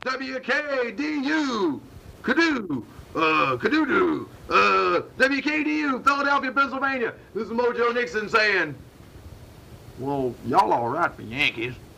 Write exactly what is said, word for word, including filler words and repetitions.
W K D U, Kadoo, uh, Kadoo, uh, W K D U, Philadelphia, Pennsylvania. This is Mojo Nixon saying, well, y'all all right, the Yankees.